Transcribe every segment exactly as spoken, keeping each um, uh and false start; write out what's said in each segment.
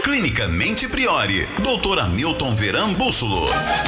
Clínica Mente Priori, doutor Hamilton Veran Bússolo.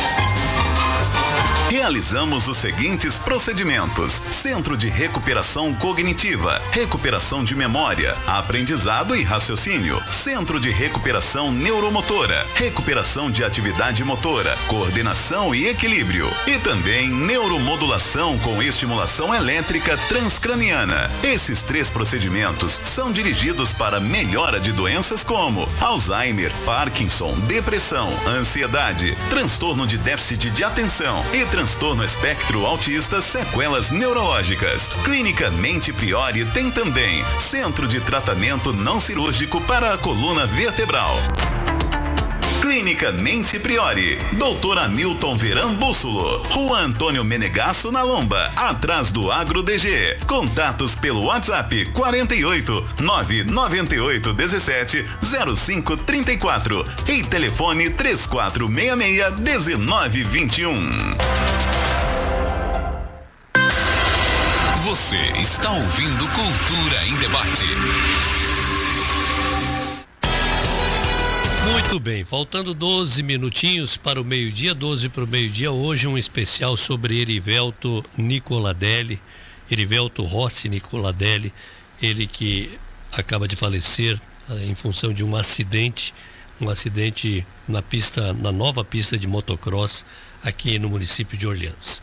Realizamos os seguintes procedimentos: Centro de Recuperação Cognitiva, Recuperação de Memória, Aprendizado e Raciocínio, Centro de Recuperação Neuromotora, Recuperação de Atividade Motora, Coordenação e Equilíbrio, e também Neuromodulação com Estimulação Elétrica Transcraniana. Esses três procedimentos são dirigidos para melhora de doenças como Alzheimer, Parkinson, depressão, ansiedade, transtorno de déficit de atenção e transtorno espectro autista, sequelas neurológicas. Clínica Mente Priori tem também Centro de Tratamento Não Cirúrgico para a Coluna Vertebral. Clínica Mente Priori, doutor Hamilton Veran Bússolo, Rua Antônio Menegasso, na Lomba, atrás do Agro D G. Contatos pelo WhatsApp quarenta e oito, nove nove oito dezessete, zero cinco trinta e quatro e telefone três quatro seis seis, dezenove vinte e um. Você está ouvindo Cultura em Debate. Muito bem, faltando doze minutinhos para o meio-dia, doze para o meio-dia, hoje um especial sobre Erivelto Nicoladelli, Erivelto Rossi Nicoladelli, ele que acaba de falecer em função de um acidente, um acidente na pista, na nova pista de motocross aqui no município de Orleans.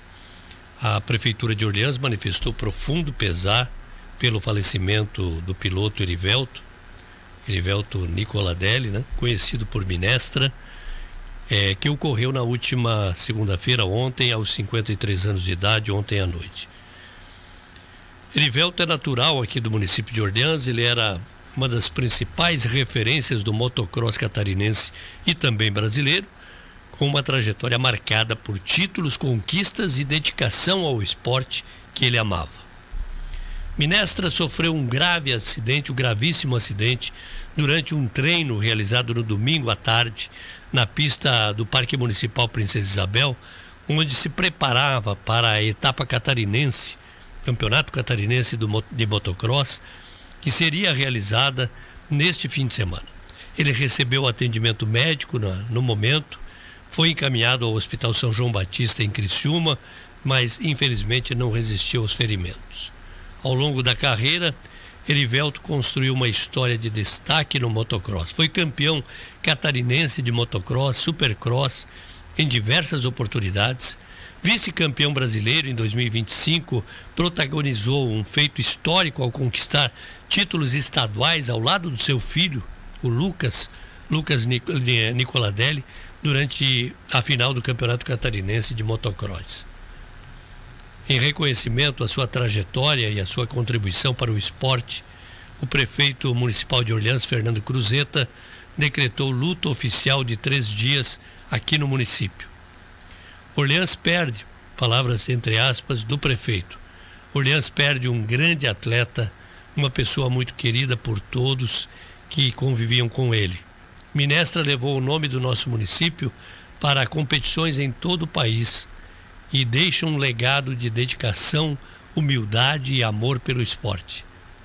A Prefeitura de Orleans manifestou profundo pesar pelo falecimento do piloto Erivelto, Erivelto Nicoladelli, né? Conhecido por Minestra, é, que ocorreu na última segunda-feira, ontem, aos cinquenta e três anos de idade, ontem à noite. Erivelto é natural aqui do município de Orleans, ele era uma das principais referências do motocross catarinense e também brasileiro, com uma trajetória marcada por títulos, conquistas e dedicação ao esporte que ele amava. Minestra sofreu um grave acidente, um gravíssimo acidente, durante um treino realizado no domingo à tarde, na pista do Parque Municipal Princesa Isabel, onde se preparava para a etapa catarinense, Campeonato Catarinense do, de Motocross, que seria realizada neste fim de semana. Ele recebeu atendimento médico no, no momento, foi encaminhado ao Hospital São João Batista em Criciúma, mas infelizmente não resistiu aos ferimentos. Ao longo da carreira, Erivelto construiu uma história de destaque no motocross. Foi campeão catarinense de motocross, supercross, em diversas oportunidades. Vice-campeão brasileiro em dois mil e vinte e cinco, protagonizou um feito histórico ao conquistar títulos estaduais ao lado do seu filho, o Lucas, Lucas Nicoladelli, durante a final do Campeonato Catarinense de Motocross. Em reconhecimento à sua trajetória e à sua contribuição para o esporte, o prefeito municipal de Orleans, Fernando Cruzeta, decretou luto oficial de três dias aqui no município. Orleans perde, palavras entre aspas, do prefeito. Orleans perde um grande atleta, uma pessoa muito querida por todos que conviviam com ele. Minestra levou o nome do nosso município para competições em todo o país e deixa um legado de dedicação, humildade e amor pelo esporte.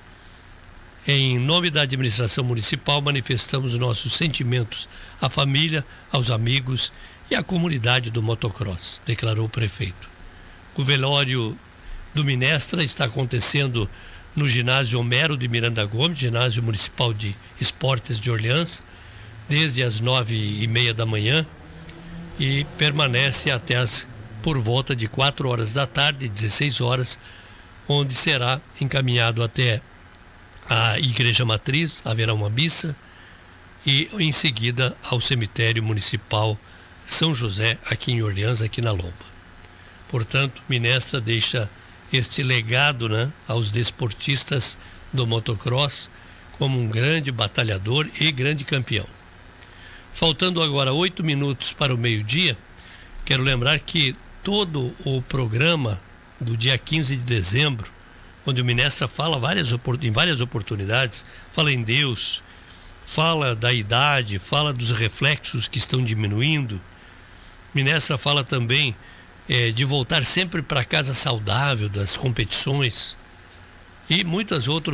Em nome da administração municipal, manifestamos nossos sentimentos à família, aos amigos e à comunidade do motocross, declarou o prefeito. O velório do Minestra está acontecendo no ginásio Homero de Miranda Gomes, ginásio municipal de esportes de Orleans, desde as nove e meia da manhã e permanece até as por volta de quatro horas da tarde, dezesseis horas, onde será encaminhado até a Igreja Matriz, haverá uma missa, e em seguida ao cemitério municipal São José, aqui em Orleans, aqui na Lomba. Portanto, Minestra deixa este legado, né, aos desportistas do motocross como um grande batalhador e grande campeão. Faltando agora oito minutos para o meio-dia, quero lembrar que todo o programa do dia quinze de dezembro, onde o Minestra fala várias, em várias oportunidades, fala em Deus, fala da idade, fala dos reflexos que estão diminuindo. Minestra fala também é, de voltar sempre para casa saudável das competições e muitas outras